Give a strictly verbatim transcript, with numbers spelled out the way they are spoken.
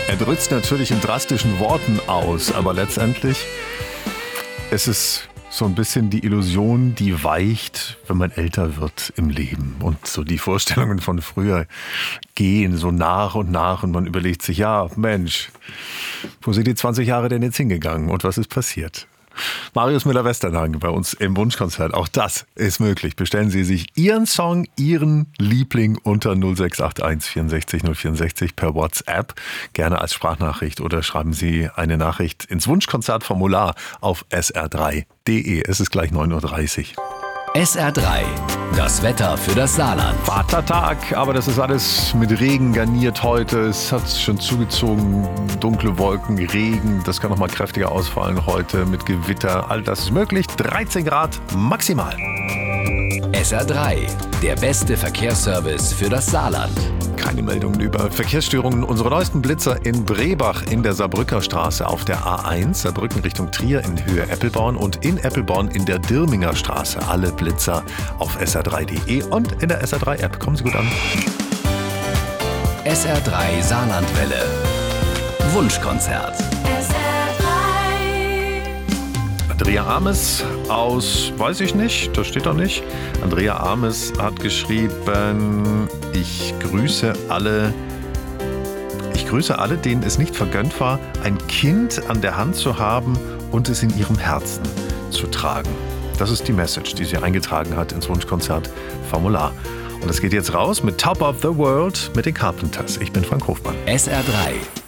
Er drückt es natürlich in drastischen Worten aus, aber letztendlich ist es so ein bisschen die Illusion, die weicht, wenn man älter wird im Leben. Und so die Vorstellungen von früher gehen so nach und nach und man überlegt sich, ja, Mensch, wo sind die zwanzig Jahre denn jetzt hingegangen und was ist passiert? Marius Müller-Westernhagen bei uns im Wunschkonzert. Auch das ist möglich. Bestellen Sie sich Ihren Song, Ihren Liebling unter null sechs acht eins vierundsechzig null vierundsechzig per WhatsApp. Gerne als Sprachnachricht oder schreiben Sie eine Nachricht ins Wunschkonzertformular auf s r drei punkt d e. Es ist gleich neun Uhr dreißig. S R drei, das Wetter für das Saarland. Vatertag, aber das ist alles mit Regen garniert heute. Es hat schon zugezogen, dunkle Wolken, Regen. Das kann noch mal kräftiger ausfallen heute mit Gewitter. All das ist möglich. dreizehn Grad maximal. S R drei, der beste Verkehrsservice für das Saarland. Keine Meldungen über Verkehrsstörungen. Unsere neuesten Blitzer in Brebach in der Saarbrücker Straße auf der A eins, Saarbrücken Richtung Trier in Höhe Eppelborn und in Eppelborn in der Dirminger Straße. Alle Blitzer auf s r drei punkt d e und in der S R drei App. Kommen Sie gut an. S R drei Saarlandwelle. Wunschkonzert. Andrea Ames aus, weiß ich nicht, das steht doch nicht. Andrea Ames hat geschrieben, ich grüße alle, ich grüße alle, denen es nicht vergönnt war, ein Kind an der Hand zu haben und es in ihrem Herzen zu tragen. Das ist die Message, die sie eingetragen hat ins Wunschkonzert-Formular. Und es geht jetzt raus mit Top of the World mit den Carpenters. Ich bin Frank Hofmann. S R drei.